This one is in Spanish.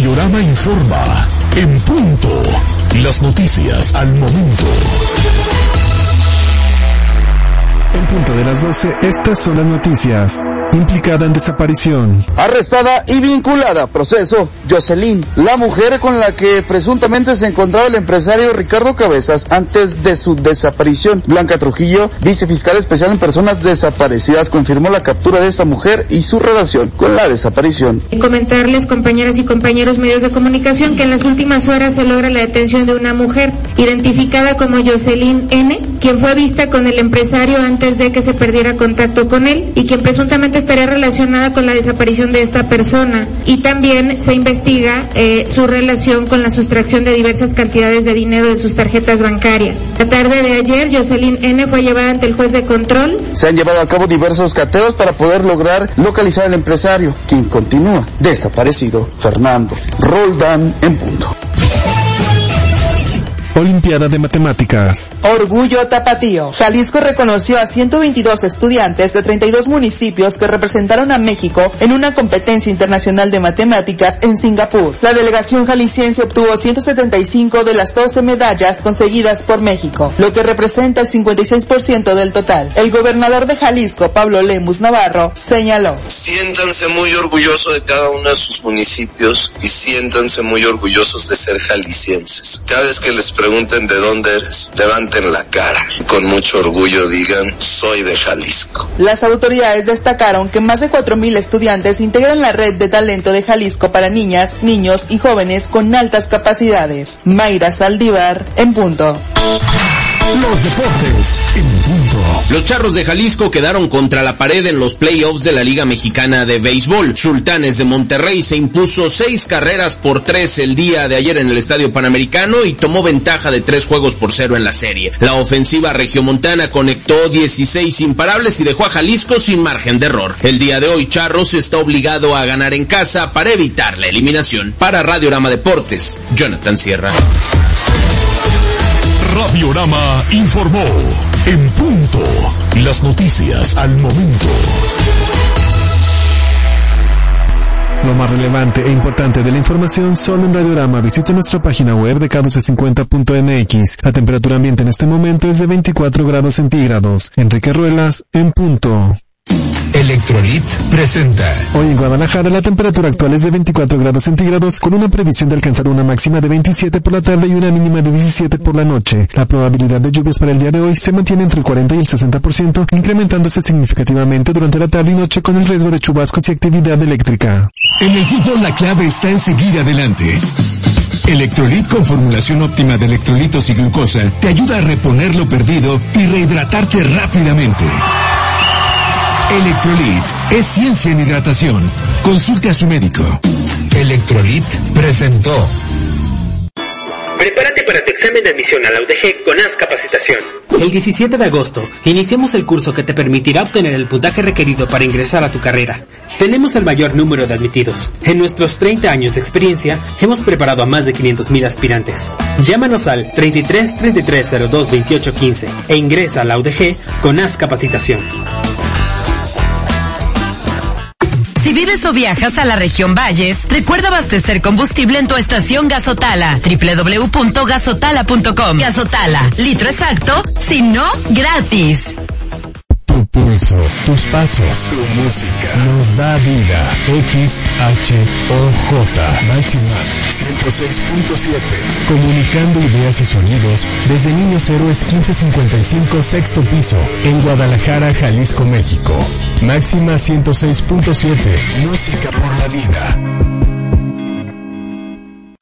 Radiorama informa. En punto. Las noticias al momento. En punto de las 12, estas son las noticias. Implicada en desaparición. Arrestada y vinculada a proceso, Jocelyn, la mujer con la que presuntamente se encontraba el empresario Ricardo Cabezas antes de su desaparición. Blanca Trujillo, vicefiscal especial en personas desaparecidas, confirmó la captura de esta mujer y su relación con la desaparición. Comentarles, compañeras y compañeros medios de comunicación, que en las últimas horas se logra la detención de una mujer identificada como Jocelyn N., quien fue vista con el empresario antes de que se perdiera contacto con él y quien presuntamente estaría relacionada con la desaparición de esta persona, y también se investiga su relación con la sustracción de diversas cantidades de dinero de sus tarjetas bancarias. La tarde de ayer, Jocelyn N. fue llevada ante el juez de control. Se han llevado a cabo diversos cateos para poder lograr localizar al empresario, quien continúa desaparecido. Fernando Roldán, en punto. Olimpiada de Matemáticas. Orgullo tapatío. Jalisco reconoció a 122 estudiantes de 32 municipios que representaron a México en una competencia internacional de matemáticas en Singapur. La delegación jalisciense obtuvo 175 de las 12 medallas conseguidas por México, lo que representa el 56% del total. El gobernador de Jalisco, Pablo Lemus Navarro, señaló: siéntanse muy orgullosos de cada uno de sus municipios y siéntanse muy orgullosos de ser jaliscienses. Cada vez que les pregunten de dónde eres, levanten la cara y con mucho orgullo digan: soy de Jalisco. Las autoridades destacaron que más de 4,000 estudiantes integran la red de talento de Jalisco para niñas, niños y jóvenes con altas capacidades. Mayra Saldívar, en punto. Los deportes en punto. Los Charros de Jalisco quedaron contra la pared en los playoffs de la Liga Mexicana de Béisbol. Sultanes de Monterrey se impuso 6-3 el día de ayer en el Estadio Panamericano y tomó ventaja de 3-0 en la serie. La ofensiva regiomontana conectó 16 imparables y dejó a Jalisco sin margen de error. El día de hoy, Charros está obligado a ganar en casa para evitar la eliminación. Para Radiorama Deportes, Jonathan Sierra. Radiorama informó. En punto. Las noticias al momento. Lo más relevante e importante de la información solo en Radiorama. Visite nuestra página web de k1250.mx. La temperatura ambiente en este momento es de 24 grados centígrados. Enrique Ruelas, en punto. Electrolit presenta. Hoy en Guadalajara la temperatura actual es de 24 grados centígrados con una previsión de alcanzar una máxima de 27 por la tarde y una mínima de 17 por la noche. La probabilidad de lluvias para el día de hoy se mantiene entre el 40 y el 60%, incrementándose significativamente durante la tarde y noche con el riesgo de chubascos y actividad eléctrica. En el fútbol la clave está en seguir adelante. Electrolit con formulación óptima de electrolitos y glucosa te ayuda a reponer lo perdido y rehidratarte rápidamente. Electrolit es ciencia en hidratación. Consulte a su médico. Electrolit presentó. Prepárate para tu examen de admisión a la UDG con AS Capacitación. El 17 de agosto iniciamos el curso que te permitirá obtener el puntaje requerido para ingresar a tu carrera. Tenemos el mayor número de admitidos. En nuestros 30 años de experiencia, hemos preparado a más de 500,000 aspirantes. Llámanos al 33 33 02 28 15 e ingresa a la UDG con AS Capacitación. Si vives o viajas a la región Valles, recuerda abastecer combustible en tu estación Gasotala, www.gasotala.com. Gasotala, litro exacto, si no, gratis. Tu pulso, tus pasos, tu música nos da vida. XHOJ Máxima 106.7. Comunicando ideas y sonidos desde Niños Héroes 1555 sexto piso en Guadalajara, Jalisco, México. Máxima 106.7. Música por la vida.